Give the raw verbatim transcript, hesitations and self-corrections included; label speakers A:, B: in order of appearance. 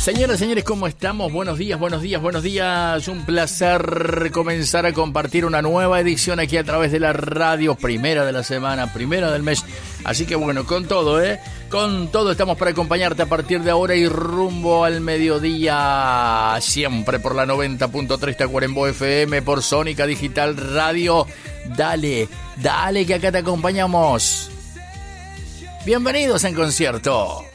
A: Señoras, señores, ¿cómo estamos? Buenos días, buenos días, buenos días. Un placer comenzar a compartir una nueva edición aquí a través de la radio, primera de la semana, primera del mes. Así que bueno, con todo, ¿eh? Con todo estamos para acompañarte a partir de ahora y rumbo al mediodía. Siempre por la noventa punto tres Tacuarembó F M, por Sónica Digital Radio. Dale, dale que acá te acompañamos. Bienvenidos en concierto.